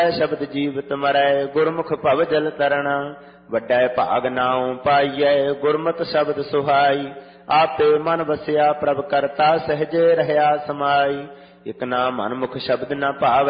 ਸ਼ਬਦ ਜੀਵਤ ਮਰੈ ਗੁਰਮੁਖ ਭਵ ਜਲ ਤਰਣਾ। ਵੱਡਾ ਭਾਗ ਨਾਉ ਪਾਈਐ ਗੁਰਮਤਿ ਸ਼ਬਦ ਸੁਹਾਈ। ਆਪੇ ਮਨ ਵਸਿਆ ਪ੍ਰਭ ਕਰਤਾ ਸਹਿਜੇ ਰਹਿਆ ਸਮਾਈ। ਇਕ ਨਾ ਮਨ ਮੁਖ ਸ਼ਬਦ ਨ ਭਾਵੈ